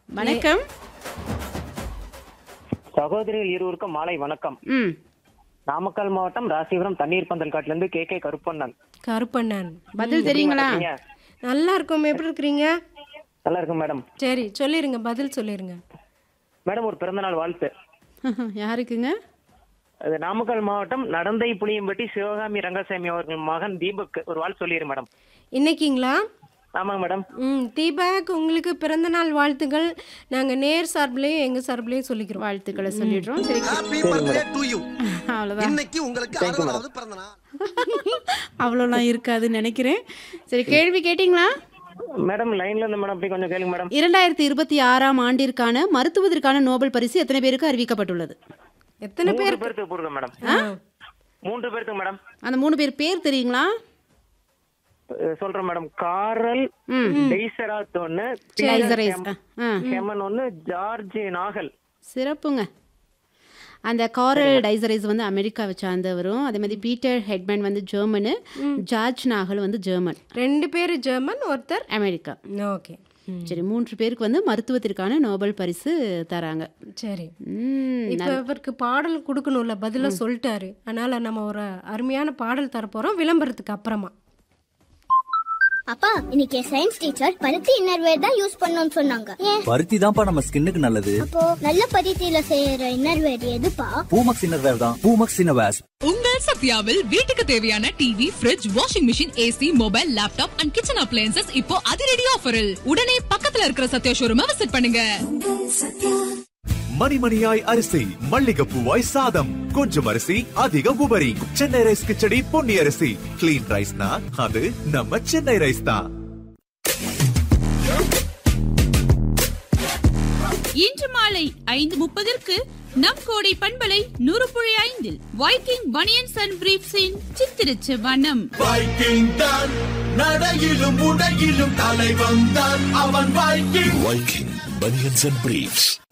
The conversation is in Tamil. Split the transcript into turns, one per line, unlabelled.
வணக்கம்.
சகோதரிகள் இருவருக்கும் மாலை வணக்கம். நாமக்கல் மாவட்டம் ராசிபுரம் தண்ணீர் பந்தல் காட்டிலிருந்து கே கருப்பண்ணன்.
கருப்பண்ணன்
பதில் தெரியுங்களா?
நல்லா இருக்கும். எப்படி இருக்கிறீங்க?
நல்லா இருக்கும் மேடம்.
சரி சொல்லிருங்க, பதில் சொல்லிருங்க.
மேடம் ஒரு பிறந்தநாள் வாழ்த்து.
யாருக்குங்க?
அது நாமக்கல் மாவட்டம் நடந்தை புளியம்பட்டி சிவகாமி ரங்கசாமி அவர்கள் மகன் தீபக் ஒரு வாழ்த்து சொல்லிடு மேடம்.
இன்னைக்குங்களா?
ஆமாங்க மேடம்.
தீபக், உங்களுக்கு பிறந்த நாள் வாழ்த்துக்கள் நாங்க நேர் சார்பிலையும் எங்க சார்பிலையும் சொல்லிக்கிறோம்.
வாழ்த்துக்களை சொல்லிடுறோம். சரி, அவ்வளவுதான்.
இன்னைக்கு உங்களுக்கு 60வது பிறந்த நாள்.
அவ்வளோலாம் இருக்காதுன்னு நினைக்கிறேன். சரி, கேள்வி கேட்டீங்களா?
மேடம் லைன்ல இருந்து மேடம் அப்படி கொஞ்சம் கேளுங்க மேடம்.
2026 ஆண்டிற்கான மருத்துவத்திற்கான நோபல் பரிசு எத்தனை பேருக்கு அறிவிக்கப்பட்டுள்ளது?
எத்தனை பேர்?
3 பேருக்கு போடுங்க மேடம். 3 பேருக்கு மேடம்.
அந்த 3 பேர் பேர் தெரியுங்களா?
சொல்றேன் மேடம். காரல் டெய்சராத் ஒன்னு, ஹெமன் ஒன்னு, ஜார்ஜ் நாகல்.
சிறப்புங்க. அந்த காரல் டைசரைஸ் வந்து அமெரிக்காவை சார்ந்தவரும், அதே மாதிரி பீட்டர் ஹெட்மேன் வந்து ஜெர்மனு, ஜார்ஜ் நாகல் வந்து ஜெர்மன்.
2 பேர் ஜெர்மன், ஒருத்தர்
அமெரிக்கா.
ஓகே.
சரி, 3 பேருக்கு வந்து மருத்துவத்திற்கான நோபல் பரிசு தராங்க.
சரி, இப்ப இவருக்கு பாடல் கொடுக்கணும்ல, பதில சொல்லிட்டாரு. அதனால நம்ம ஒரு அருமையான பாடல் தரப்போறோம் விளம்பரத்துக்கு அப்புறமா.
அப்பா, இன்னைக்கு சயின்ஸ் டீச்சர் பருத்தி இன்னர்வேர் தான் யூஸ் பண்ணணும்னு சொன்னாங்க. ஏன்?
பருத்தி தான்ப்பா நம்ம ஸ்கின்னுக்கு நல்லது.
அப்போ நல்ல பருத்தியில செய்யற இன்னர்வேர் எதுப்பா?
பூமக்ஸ் இன்னர்வேர் தான். பூமக்ஸ் இன்னர்வேர்ஸ்.
உங்கள் சத்யாவில் வீட்டுக்கு தேவையான TV, fridge, washing machine, AC, mobile, laptop and kitchen appliances இப்போ அதிரடி ஆஃபரில். உடனே பக்கத்துல இருக்கிற சத்யா ஷோரூமை விசிட் பண்ணுங்க.
மணிமணியாய் அரிசி, மல்லிகைப்பூவாய் சாதம், கொஞ்சம் அரிசி அதிக உபரி. சென்னை ரைஸ் கிச்சடி பொன்னி அரிசி. கிளீன் ரைஸ்னா அது நம்ம சென்னை ரைஸ் தான்.
இன்று மாலை 5:30 நம் கோடை பண்பலை 100.5 வைக்கிங் பனியன்ஸ் அண்ட் பிரீஃப்ஸின் சித்திரச்ச வனம்.
வைக்கிங் தான் நடையிலும் உடையிலும் தலைவன் தான் அவன். Viking banians and briefs.